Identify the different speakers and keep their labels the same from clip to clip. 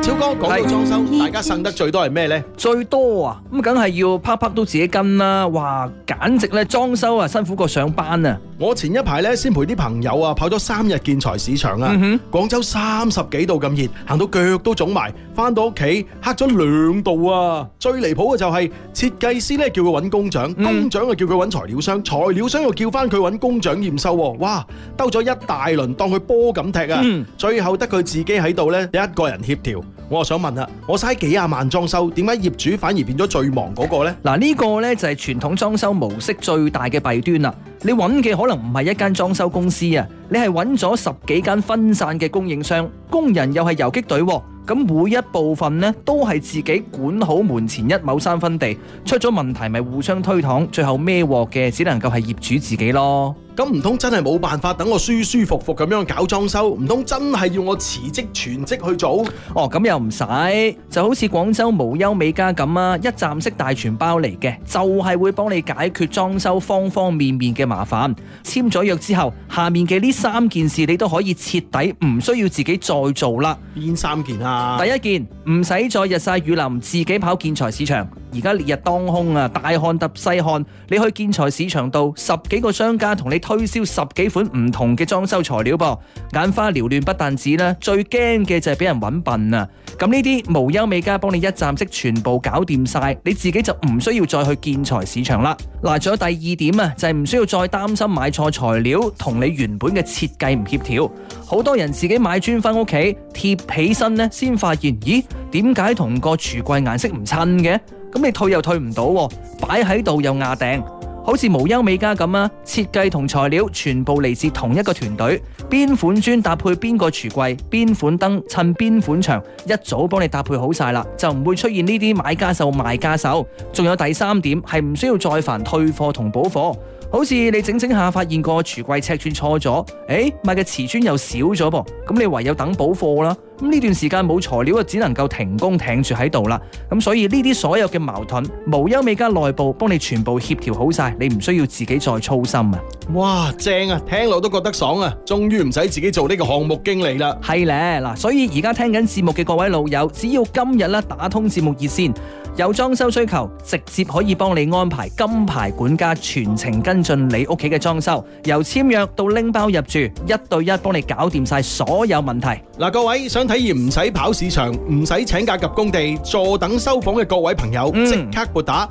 Speaker 1: 超哥講到裝修，大家呻得最多係咩呢？
Speaker 2: 最多啊，咁梗係要啪啪都自己跟啦。哇，簡直咧裝修啊辛苦過上班啊！
Speaker 1: 我前一排咧先陪啲朋友啊跑咗3日建材市場啊，廣州30幾度咁熱，行到腳都腫埋，翻到屋企黑咗2度啊！最離譜嘅就係設計師咧叫佢揾工長，工長又叫佢揾材料商，材料商又叫翻佢揾工長驗收喎。哇，兜咗一大輪，當佢波咁踢啊！最後得佢自己喺度咧一個人協調。我想問啦，我嘥幾廿萬裝修，點解業主反而變咗最忙嗰個呢？
Speaker 2: 嗱，呢個呢就係傳統裝修模式最大嘅弊端啦。你揾嘅可能唔係一間裝修公司啊，你係揾咗10幾間分散嘅供應商，工人又係游擊隊喎。咁每一部分呢都係自己管好門前一畝3分地，出咗問題咪互相推搪，最後孭鑊嘅只能夠係業主自己咯。
Speaker 1: 咁唔通真係冇辦法等我舒舒服服咁樣搞裝修？唔通真係要我辭職全職去做？
Speaker 2: 哦，咁又唔使，就好似廣州無憂美家咁啊，一站式大全包嚟嘅，就係會幫你解決裝修方方面面嘅麻煩。簽咗約之後，下面嘅呢3件事你都可以徹底唔需要自己再做啦。
Speaker 1: 邊3件啊？
Speaker 2: 第一件，唔使再日曬雨淋自己跑建材市場。而家烈日當空啊，大汗揼細汗，你去建材市場度10幾個商家同你推銷10幾款唔同嘅裝修材料噃，眼花繚亂不但止啦，最驚嘅就係俾人揾笨啊！咁呢啲無憂美家幫你一站式全部搞掂晒，你自己就唔需要再去建材市場啦。嗱，仲有第2點啊，就係唔需要再擔心買錯材料同你原本嘅設計唔協調。好多人自己買磚翻屋企貼起身呢，先發現咦，點解同個櫥櫃顏色唔襯嘅？咁你退又退唔到，擺喺度又壓定。好似無憂美家咁啊，設計同材料全部嚟自同一個團隊，邊款磚搭配邊個櫥櫃，邊款燈襯邊款牆，一早幫你搭配好晒啦，就唔會出現呢啲買家秀賣家手。仲有第3點係唔需要再煩退貨同補貨。好似你整下發現個櫥櫃尺寸錯咗，買嘅瓷磚又少咗噃，咁你唯有等補貨啦。咁呢段時間冇材料就只能夠停工挺住喺度啦。咁所以呢啲所有嘅矛盾，無憂美家內部幫你全部協調好晒，你唔需要自己再操心啊！
Speaker 1: 哇，正啊，聽落都覺得爽啊！終於唔使自己做呢個項目經理啦。
Speaker 2: 係咧，嗱，所以而家聽緊節目嘅各位老友，只要今日咧打通節目熱線，有裝修需求，直接可以幫你安排金牌管家全程跟進你屋企嘅裝修，由簽約到拎包入住，1對1幫你搞掂晒所有問題。
Speaker 1: 嗱，各位想體驗唔使跑市場、唔使請假及工地、坐等收房嘅各位朋友，即刻撥打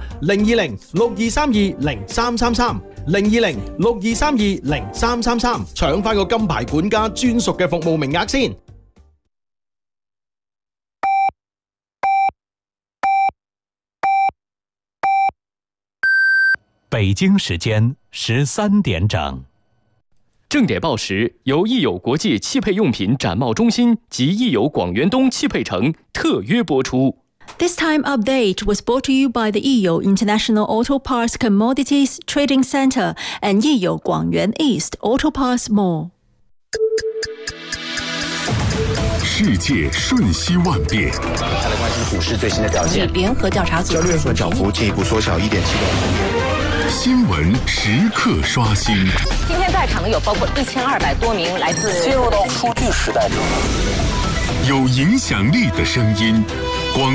Speaker 1: 02062320333 02062320333，搶翻個金牌管家專屬嘅服務名額先。
Speaker 3: 北京時間13點整。
Speaker 4: 正點報時由益友國際汽配用品展貿中心及益友廣園東汽配城特約播出。
Speaker 5: This time update was brought to you by the Yiyo International Auto Parts Commodities Trading Center and Yiyo Guangyuan East Auto Parts Mall。
Speaker 6: 世界瞬息万变，
Speaker 7: 还得关心股市最新的表现。
Speaker 5: 联合调查组
Speaker 7: 交易员涨幅进一步缩小1.7%。
Speaker 6: 新闻时刻刷新。
Speaker 8: 今天在场的有包括1200多名来自。
Speaker 7: 进入到数据时代。
Speaker 6: 有影响力的声音，